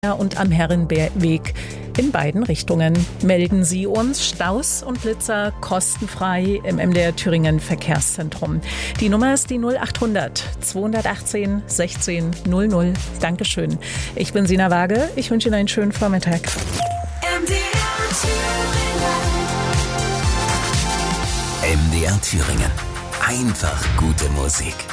und am Herrenweg in beiden Richtungen. Melden Sie uns Staus und Blitzer kostenfrei im MDR Thüringen Verkehrszentrum. Die Nummer ist die 0800 218 16 00. Dankeschön. Ich bin Sina Waage. Ich wünsche Ihnen einen schönen Vormittag. MDR Thüringen. Einfach gute Musik.